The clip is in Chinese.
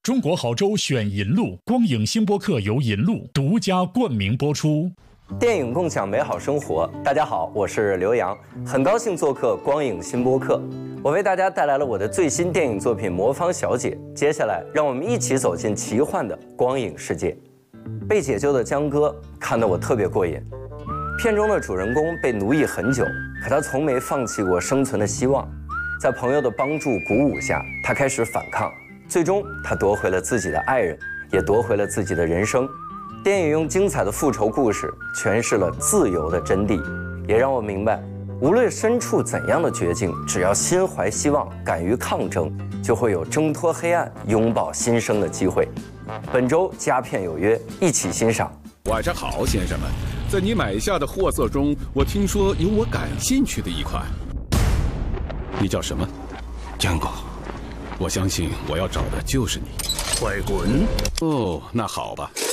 中国好州选银路，光影新播客由银路独家冠名播出。 电影共享美好生活，大家好，我是刘洋，很高兴做客光影新播客。我为大家带来了我的最新电影作品《魔方小姐》，接下来让我们一起走进奇幻的光影世界。被解救的江歌看得我特别过瘾。片中的主人公被奴役很久，可他从没放弃过生存的希望。在朋友的帮助鼓舞下，他开始反抗，最终他夺回了自己的爱人，也夺回了自己的人生。电影用精彩的复仇故事诠释了自由的真谛，也让我明白，无论身处怎样的绝境，只要心怀希望，敢于抗争，就会有挣脱黑暗、拥抱新生的机会。本周佳片有约，一起欣赏。 晚上好，先生们，在你买下的货色中，我听说有我感兴趣的一款。你叫什么？江狗。我相信我要找的就是你。 快滚！ 哦，那好吧。